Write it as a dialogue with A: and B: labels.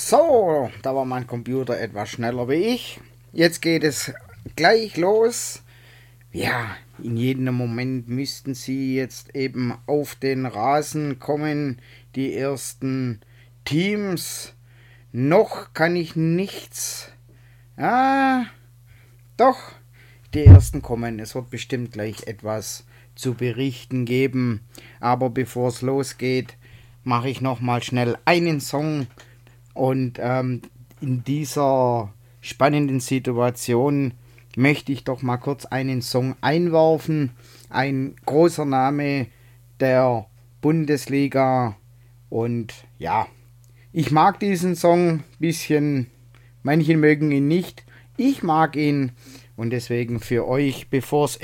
A: So, da war mein Computer etwas schneller wie ich. Jetzt geht es gleich los. Ja, in jedem Moment müssten sie jetzt eben auf den Rasen kommen, die ersten Teams. Noch kann ich nichts. Ah, doch, die ersten kommen. Es wird bestimmt gleich etwas zu berichten geben. Aber bevor es losgeht, mache ich nochmal schnell einen Song. Und in dieser spannenden Situation möchte ich doch mal kurz einen Song einwerfen. Ein großer Name der Bundesliga. Und ja, ich mag diesen Song ein bisschen. Manche mögen ihn nicht. Ich mag ihn. Und deswegen für euch, bevor es